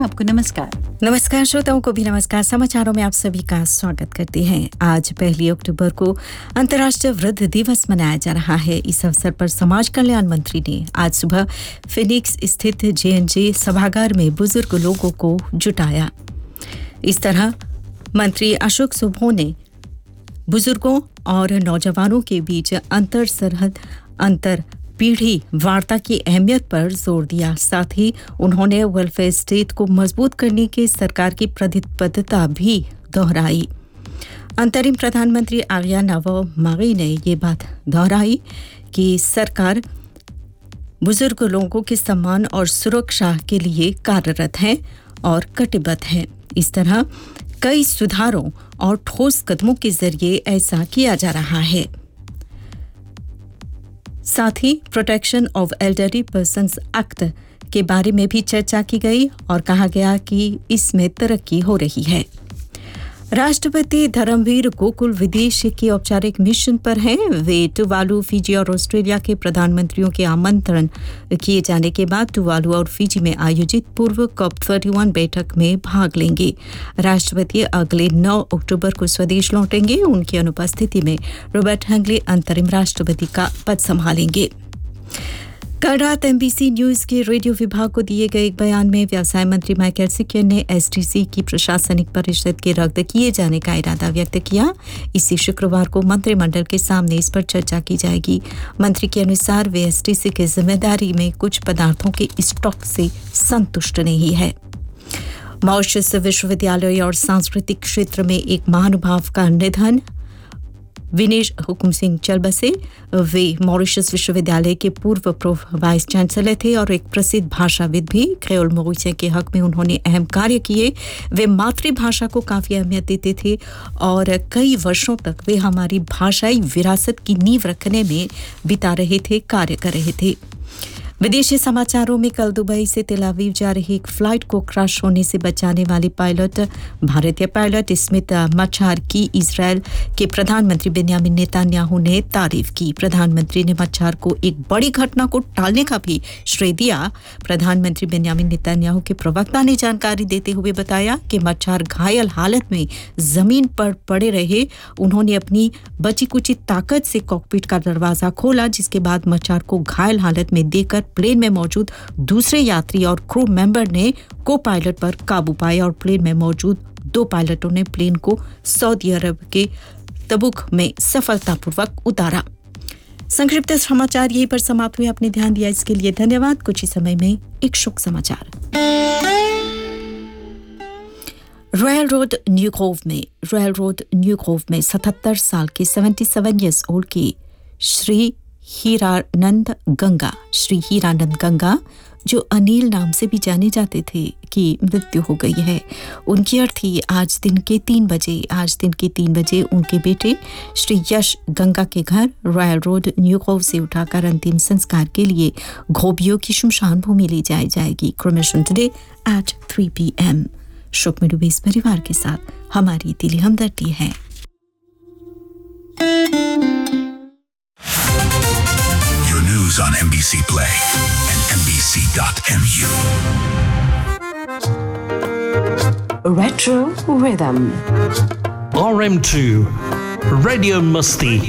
आपको नमस्कार। नमस्कार श्रोताओं को भी नमस्कार। समाचारों में आप सभी का स्वागत करते हैं। आज 1 अक्टूबर को अंतर्राष्ट्रीय वृद्ध दिवस मनाया जा रहा है। इस अवसर पर समाज कल्याण मंत्री ने आज सुबह फिनिक्स स्थित जे सभागार में बुजुर्ग लोगों को जुटाया। इस तरह मंत्री अशोक सुभो ने बुजुर्गों और नौजवानों के बीच अंतर पीढ़ी वार्ता की अहमियत पर जोर दिया। साथ ही उन्होंने वेलफेयर स्टेट को मजबूत करने की सरकार की प्रतिबद्धता भी दोहराई। अंतरिम प्रधानमंत्री आर्या नवोमागी ने ये बात दोहराई कि सरकार बुजुर्ग लोगों के सम्मान और सुरक्षा के लिए कार्यरत है और कटिबद्ध है। इस तरह कई सुधारों और ठोस कदमों के जरिए ऐसा किया जा रहा है। साथ ही protection of elderly persons act के बारे में भी चर्चा की गई और कहा गया कि इसमें तरक्की हो रही है। राष्ट्रपति धर्मवीर गोकुल विदेश के औपचारिक मिशन पर हैं। वे टुवालू, फिजी और ऑस्ट्रेलिया के प्रधानमंत्रियों के आमंत्रण किए जाने के बाद टुवालू और फिजी में आयोजित पूर्व COP31 बैठक में भाग लेंगे। राष्ट्रपति अगले 9 अक्टूबर को स्वदेश लौटेंगे। उनकी अनुपस्थिति में रॉबर्ट हंगले अंतरिम राष्ट्रपति का पद संभालेंगे। कल रात एमबीसी न्यूज के रेडियो विभाग को दिए गए एक बयान में व्यवसाय मंत्री माइकल सिक्यन ने एसटीसी की प्रशासनिक परिषद के रद्द किए जाने का इरादा व्यक्त किया। इसी शुक्रवार को मंत्रिमंडल के सामने इस पर चर्चा की जाएगी। मंत्री के अनुसार वे एसटीसी की जिम्मेदारी में कुछ पदार्थों के स्टॉक से संतुष्ट नहीं है। मॉरिशस विश्वविद्यालय और सांस्कृतिक क्षेत्र में एक महानुभाव का निधन। विनेश हुकुम सिंह चलबसे वे मॉरिशस विश्वविद्यालय के पूर्व प्रो वाइस चांसलर थे और एक प्रसिद्ध भाषाविद भी। क्रेओल मॉरिशस के हक में उन्होंने अहम कार्य किए। वे मातृभाषा को काफ़ी अहमियत देते थे और कई वर्षों तक वे हमारी भाषाई विरासत की नींव रखने में कार्य कर रहे थे। विदेशी समाचारों में कल दुबई से तेल अवीव जा रही एक फ्लाइट को क्रैश होने से बचाने वाली भारतीय पायलट स्मिथ मच्छार की इजरायल के प्रधानमंत्री बेन्यामिन नेतन्याहू ने तारीफ की। प्रधानमंत्री ने मच्छार को एक बड़ी घटना को टालने का भी श्रेय दिया। प्रधानमंत्री बेन्यामिन नेतन्याहू के प्रवक्ता ने जानकारी देते हुए बताया कि मच्छार घायल हालत में जमीन पर पड़े रहे। उन्होंने अपनी बची कुची ताकत से कॉकपिट का दरवाजा खोला, जिसके बाद मच्छार को घायल हालत में देखकर प्लेन में मौजूद दूसरे यात्री और क्रू मेंबर ने को पायलट पर काबू पाया और प्लेन में मौजूद 2 पायलटों ने प्लेन को सऊदी अरब के तबुक में सफलतापूर्वक उतारा। संक्षिप्त समाचार यहीं पर समाप्त हुए। आपने ध्यान दिया इसके लिए धन्यवाद। कुछ ही समय में एक शोक समाचार। रॉयल रोड न्यू ग्रोव में 77 साल के 77 इयर्स ओल्ड की श्री हीरानंद गंगा जो अनिल नाम से भी जाने जाते थे की मृत्यु हो गई है। उनकी अर्थी आज दिन के 3 बजे उनके बेटे श्री यश गंगा के घर रॉयल रोड न्यू ग्रोव से उठाकर अंतिम संस्कार के लिए घोबियो की शमशान भूमि ले जाई जाएगी। Cremation today at 3 PM। शोक में डूबे इस परिवार के साथ हमारी दिली हमदर्दी है। News on NBC Play and NBC.mu. Retro Rhythm. RM2 Radio Musti